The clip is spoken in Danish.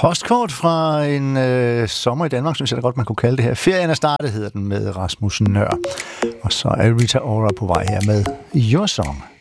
Postkort fra en sommer i Danmark, synes jeg da godt, man kunne kalde det her. Ferien er startet, hedder den, med Rasmus Nøhr. Og så er Rita Ora på vej her med Your Song.